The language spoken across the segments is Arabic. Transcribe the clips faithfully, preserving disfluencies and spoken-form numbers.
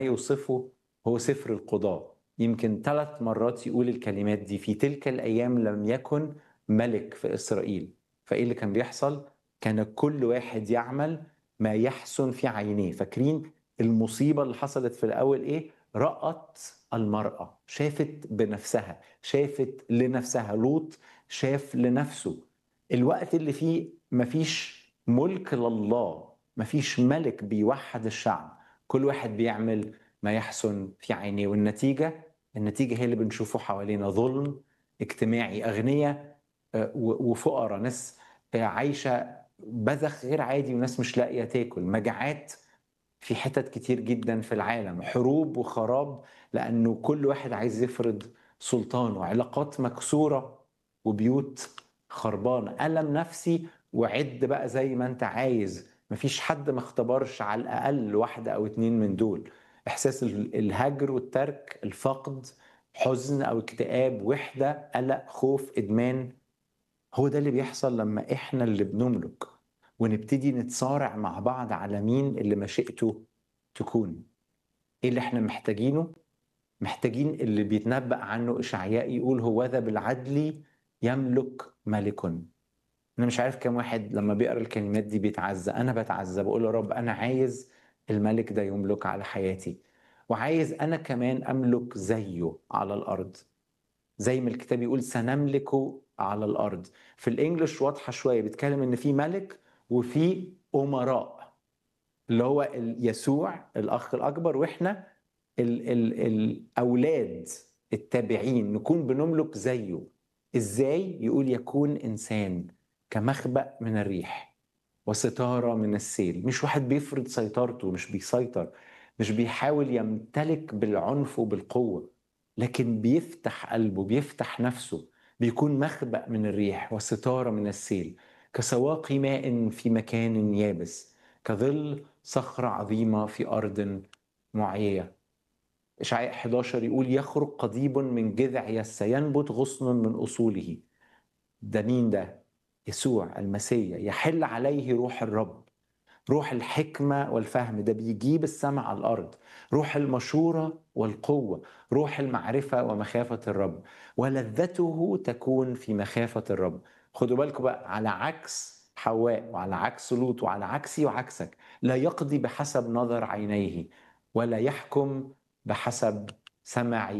يوصفه هو سفر القضاء. يمكن ثلاث مرات يقول الكلمات دي: في تلك الأيام لم يكن ملك في إسرائيل. فإيه اللي كان بيحصل؟ كان كل واحد يعمل ما يحسن في عينيه. فاكرين المصيبة اللي حصلت في الأول إيه؟ رأت المرأة، شافت بنفسها، شافت لنفسها. لوط شاف لنفسه. الوقت اللي فيه مفيش ملك لله، مفيش ملك بيوحد الشعب، كل واحد بيعمل ما يحسن في عينيه. والنتيجة النتيجة هي اللي بنشوفه حوالينا: ظلم اجتماعي، أغنياء آه، وفقراء، ناس آه، عايشة بذخ غير عادي، وناس مش لاقية تاكل، مجاعات في حتت كتير جدا في العالم، حروب وخراب لأنه كل واحد عايز يفرض سلطانه، علاقات مكسورة وبيوت خربانة، ألم نفسي. وعد بقى زي ما انت عايز، مفيش حد ما اختبرش على الأقل واحدة أو اتنين من دول: إحساس الهجر والترك، الفقد، حزن أو اكتئاب، وحدة، قلق، خوف، إدمان. هو ده اللي بيحصل لما إحنا اللي بنملك ونبتدي نتصارع مع بعض على مين اللي مشيئته تكون. إيه اللي إحنا محتاجينه؟ محتاجين اللي بيتنبأ عنه إشعياء، يقول: هوذا بالعدل يملك ملك. أنا مش عارف كم واحد لما بيقرأ الكلمات دي بيتعزى. أنا بتعزى، بقول: يا رب أنا عايز الملك ده يملك على حياتي، وعايز أنا كمان أملك زيه على الأرض. زي ما الكتاب يقول: سنملك على الأرض. في الإنجليش واضحة شوية، بيتكلم إن في ملك وفي أمراء، اللي هو يسوع الأخ الأكبر، وإحنا ال ال الأولاد التابعين نكون بنملك زيه. إزاي؟ يقول: يكون إنسان كمخبأ من الريح وستارة من السيل. مش واحد بيفرض سيطرته، مش بيسيطر، مش بيحاول يمتلك بالعنف وبالقوة، لكن بيفتح قلبه، بيفتح نفسه، بيكون مخبأ من الريح وستارة من السيل، كسواقي ماء في مكان يابس، كظل صخرة عظيمة في أرض معية. إشعياء حداشر يقول: يخرج قضيب من جذع يسى، ينبت غصن من أصوله. ده مين ده؟ يسوع المسيح. يحل عليه روح الرب، روح الحكمة والفهم، ده بيجيب السماء على الأرض، روح المشورة والقوة، روح المعرفة ومخافة الرب، ولذته تكون في مخافة الرب. خدوا بالكم بقى، على عكس حواء وعلى عكس لوط وعلى عكسي وعكسك، لا يقضي بحسب نظر عينيه، ولا يحكم بحسب سمع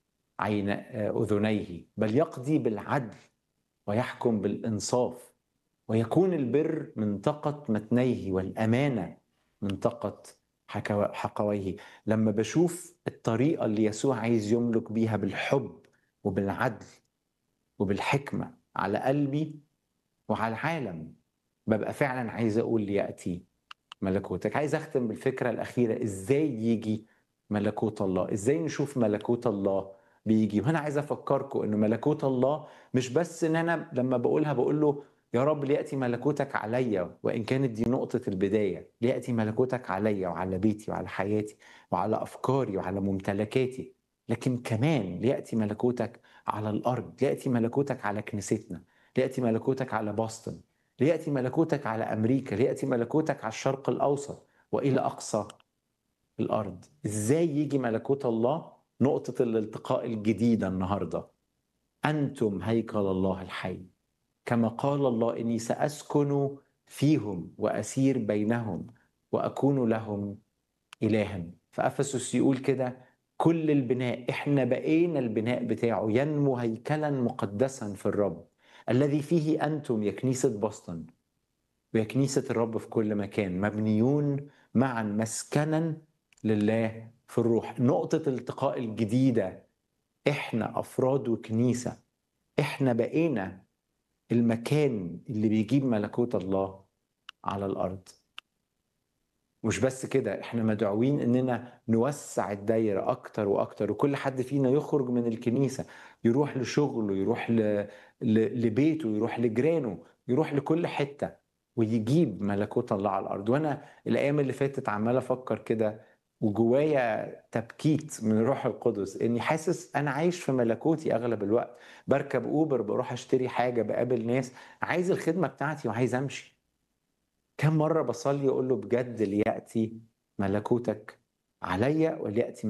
عين أذنيه، بل يقضي بالعدل ويحكم بالإنصاف، ويكون البر منطقة متنيه، والأمانة منطقة حقويه. لما بشوف الطريقة اللي يسوع عايز يملك بيها بالحب وبالعدل وبالحكمة على قلبي وعلى العالم، ببقى فعلا عايز أقول: ليأتي ملكوتك. عايز أختم بالفكرة الأخيرة: إزاي يجي ملكوت الله؟ إزاي نشوف ملكوت الله بيجي؟ وهنا عايز أفكركم إن ملكوت الله مش بس إن أنا لما بقولها بقول له: يا رب ليأتي ملكوتك عليا، وإن كانت دي نقطة البداية، ليأتي ملكوتك عليا وعلى بيتي وعلى حياتي وعلى أفكاري وعلى ممتلكاتي، لكن كمان ليأتي ملكوتك على الأرض، ليأتي ملكوتك على كنيستنا، ليأتي ملكوتك على بoston، ليأتي ملكوتك على أمريكا، ليأتي ملكوتك على الشرق الأوسط وإلى أقصى الأرض. إزاي يجي ملكوت الله؟ نقطة الالتقاء الجديدة النهاردة: أنتم هيكل الله الحي، كما قال الله: إني سأسكن فيهم وأسير بينهم وأكون لهم إلها. فأفسس يقول كده: كل البناء، إحنا بقينا البناء بتاعه، ينمو هيكلا مقدسا في الرب، الذي فيه أنتم يا كنيسة بoston ويا كنيسة الرب في كل مكان، مبنيون معا مسكنا لله في الروح. نقطة الالتقاء الجديدة: احنا أفراد وكنيسة، احنا بقينا المكان اللي بيجيب ملكوت الله على الأرض. مش بس كده، احنا مدعوين اننا نوسع الدايرة اكتر واكتر، وكل حد فينا يخرج من الكنيسة، يروح لشغله، يروح ل... ل... لبيته، يروح لجيرانه، يروح لكل حتة، ويجيب ملكوت الله على الارض. وانا الايام اللي فاتت عمال افكر كده، وجوايا تبكيت من الروح القدس، اني حاسس انا عايش في ملكوتي اغلب الوقت. بركب اوبر، بروح اشتري حاجة، بقابل ناس، عايز الخدمة بتاعتي وعايز امشي. كم مرة بصلي أقول له: بجد ليأتي ملكوتك علي وليأتي